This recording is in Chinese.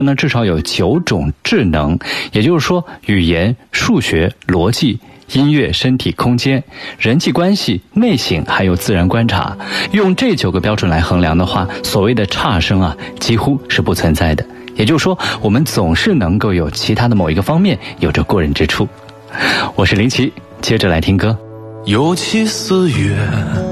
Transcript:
那至少有9种智能，也就是说语言、数学、逻辑、音乐、身体、空间、人际关系、内省还有自然观察。用这9个标准来衡量的话，所谓的差生啊几乎是不存在的。也就是说，我们总是能够有其他的某一个方面有着过人之处。我是林奇，接着来听歌。 尤其4月